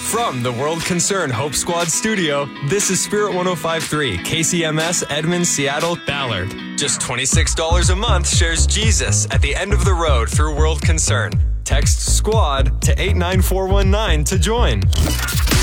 From the World Concern Hope Squad studio, this is Spirit 105.3, KCMS, Edmonds, Seattle, Ballard. Just $26 a month shares Jesus at the end of the road through World Concern. Text SQUAD to 89419 to join.